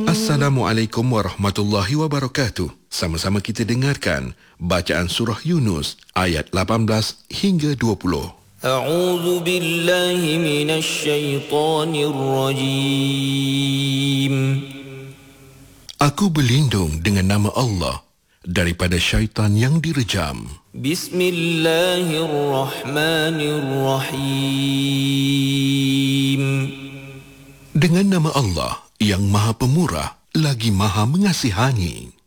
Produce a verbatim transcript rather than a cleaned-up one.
Assalamualaikum warahmatullahi wabarakatuh. Sama-sama kita dengarkan bacaan surah Yunus ayat lapan belas hingga dua puluh. A'udzu billahi minasy syaithanir rajim. Aku berlindung dengan nama Allah daripada syaitan yang direjam. Bismillahirrahmanirrahim. Dengan nama Allah yang Maha Pemurah lagi Maha Mengasihani.